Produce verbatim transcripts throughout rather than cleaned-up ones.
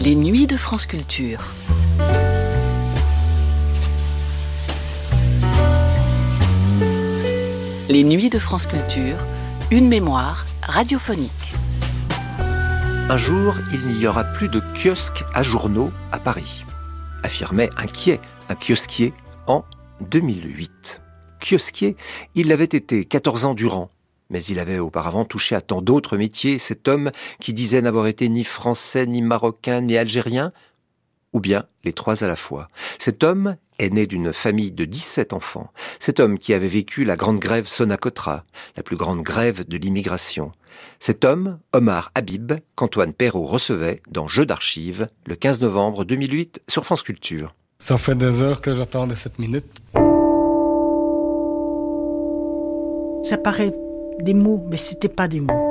Les nuits de France Culture. Les nuits de France Culture, une mémoire radiophonique. Un jour, il n'y aura plus de kiosques à journaux à Paris, affirmait inquiet un kiosquier en deux mille huit. Kiosquier, il l'avait été quatorze ans durant, mais il avait auparavant touché à tant d'autres métiers, cet homme qui disait n'avoir été ni français, ni marocain, ni algérien, ou bien les trois à la fois. Cet homme est né d'une famille de dix-sept enfants. Cet homme qui avait vécu la grande grève Sonacotra, la plus grande grève de l'immigration. Cet homme, Omar Habib, qu'Antoine Perrault recevait dans Jeux d'archives, le quinze novembre deux mille huit sur France Culture. Ça fait des heures que j'attendais cette minute. Ça paraît des mots, mais c'était pas des mots.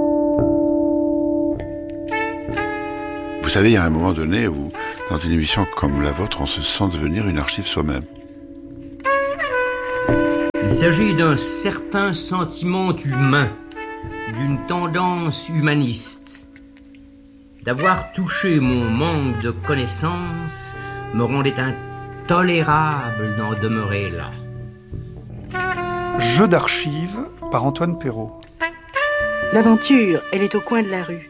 Vous savez, il y a un moment donné où, dans une émission comme la vôtre, on se sent devenir une archive soi-même. Il s'agit d'un certain sentiment humain, d'une tendance humaniste. D'avoir touché mon manque de connaissances me rendait intolérable d'en demeurer là. Jeux d'archives par Antoine Perrault. L'aventure, elle est au coin de la rue.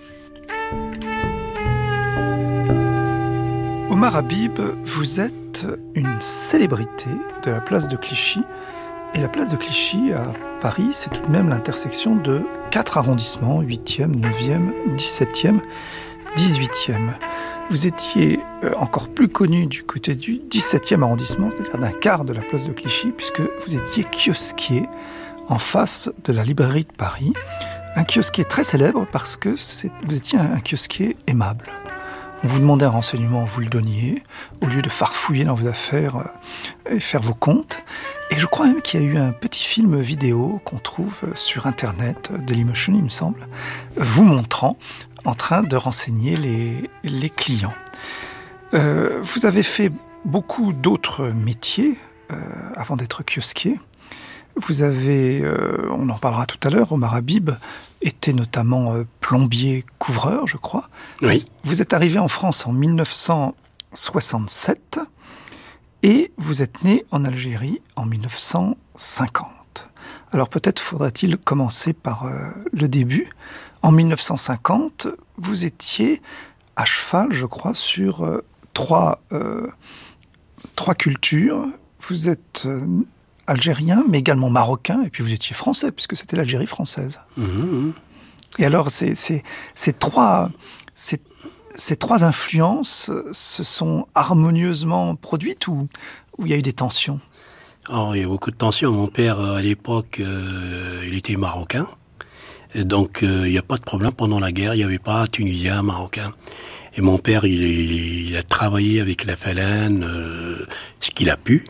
Omar Habib, vous êtes une célébrité de la place de Clichy. Et la place de Clichy à Paris, c'est tout de même l'intersection de quatre arrondissements, huitième, neuvième, dix-septième, dix-huitième. Vous étiez encore plus connu du côté du dix-septième arrondissement, c'est-à-dire d'un quart de la place de Clichy, puisque vous étiez kiosquier en face de la librairie de Paris. Un kiosquier très célèbre parce que c'est, vous étiez un kiosquier aimable. On vous demandait un renseignement, vous le donniez, au lieu de farfouiller dans vos affaires et faire vos comptes. Et je crois même qu'il y a eu un petit film vidéo qu'on trouve sur Internet, Dailymotion, il me semble, vous montrant en train de renseigner les, les clients. Euh, vous avez fait beaucoup d'autres métiers euh, avant d'être kiosquier. Vous avez, euh, on en parlera tout à l'heure, Omar Habib était notamment euh, plombier-couvreur, je crois. Oui. Vous êtes arrivé en France en dix-neuf cent soixante-sept et vous êtes né en Algérie en dix-neuf cent cinquante. Alors peut-être faudrait-il commencer par euh, le début. En dix-neuf cent cinquante, vous étiez à cheval, je crois, sur euh, trois, euh, trois cultures. Vous êtes euh, algérien, mais également marocain, et puis vous étiez français, puisque c'était l'Algérie française. Mmh. Et alors, ces, ces, ces, trois, ces, ces trois influences se sont harmonieusement produites, ou, ou il y a eu des tensions ? Alors, il y a beaucoup de tensions. Mon père, à l'époque, euh, il était marocain. Donc, euh, il n'y a pas de problème. Pendant la guerre, il n'y avait pas tunisien, marocain. Et mon père, il, il, il a travaillé avec la F L N, euh, ce qu'il a pu.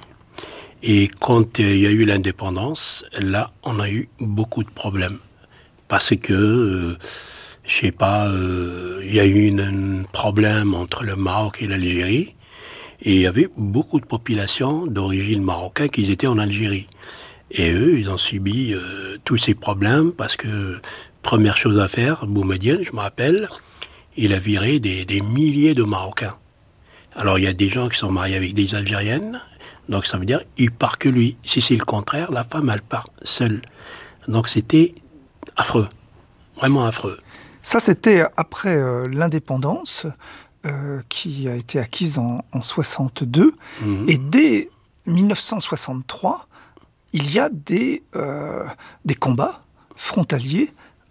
Et quand euh, il y a eu l'indépendance, là, on a eu beaucoup de problèmes. Parce que, euh, je sais pas, euh, il y a eu un problème entre le Maroc et l'Algérie. Et il y avait beaucoup de populations d'origine marocaine qui étaient en Algérie. Et eux, ils ont subi euh, tous ces problèmes parce que, première chose à faire, Boumediene, je me rappelle, il a viré des, des milliers de Marocains. Alors, il y a des gens qui sont mariés avec des Algériennes, donc ça veut dire il part que lui. Si c'est le contraire, la femme, elle part seule. Donc, c'était affreux, vraiment affreux. Ça, c'était après euh, l'indépendance euh, qui a été acquise en, en soixante-deux. Mmh. Et dès dix-neuf cent soixante-trois, il y a des, euh, des combats frontaliers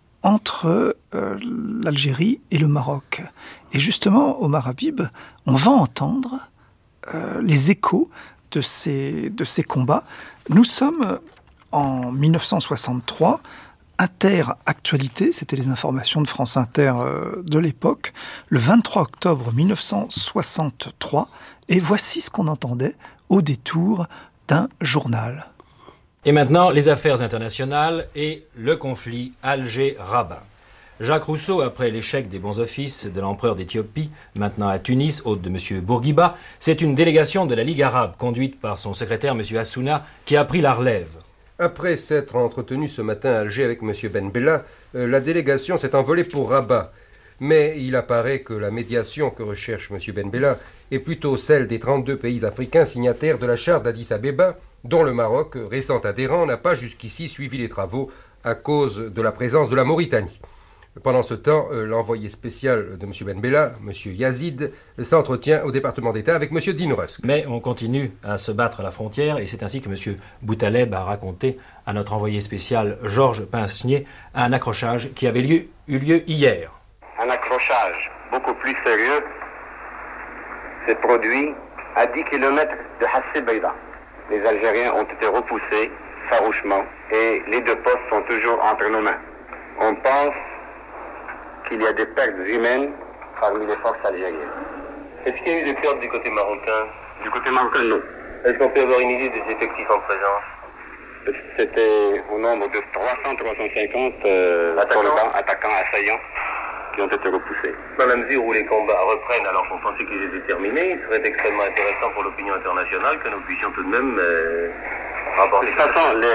entre euh, l'Algérie et le Maroc. Et justement, Omar Habib, on va entendre euh, les échos de ces, de ces combats. Nous sommes en dix-neuf cent soixante-trois, Inter-Actualité, c'était les informations de France Inter euh, de l'époque, le vingt-trois octobre dix-neuf cent soixante-trois, et voici ce qu'on entendait au détour d'un journal. Et maintenant, les affaires internationales et le conflit Alger-Rabat. Jacques Rousseau, après l'échec des bons offices de l'empereur d'Éthiopie, maintenant à Tunis, hôte de M. Bourguiba, c'est une délégation de la Ligue arabe, conduite par son secrétaire M. Hassouna, qui a pris la relève. Après s'être entretenu ce matin à Alger avec M. Ben Bella, euh, la délégation s'est envolée pour Rabat. mais il apparaît que la médiation que recherche M. Ben Bella est plutôt celle des trente-deux pays africains signataires de la charte d'Addis Abeba, dont le Maroc, récent adhérent, n'a pas jusqu'ici suivi les travaux à cause de la présence de la Mauritanie. Pendant ce temps, l'envoyé spécial de M. Ben Bella, M. Yazid, s'entretient au département d'État avec M. Dean Rusk. Mais on continue à se battre à la frontière et c'est ainsi que M. Boutaleb a raconté à notre envoyé spécial Georges Pincenier un accrochage qui avait lieu, eu lieu hier. Un accrochage beaucoup plus sérieux s'est produit à dix kilomètres de Hassi Beida. Les Algériens ont été repoussés farouchement et les deux postes sont toujours entre nos mains. On pense qu'il y a des pertes humaines parmi les forces algériennes. Est-ce qu'il y a eu des pertes du côté marocain? Du côté marocain, non. Est-ce qu'on peut avoir une idée des effectifs en présence? C'était au nombre de trois cents à trois cent cinquante euh, soldats, attaquants, assaillants qui ont été repoussés. Dans la mesure où les combats reprennent alors qu'on pensait qu'ils étaient terminés, il serait extrêmement intéressant pour l'opinion internationale que nous puissions tout de même euh, avoir de toute façon, les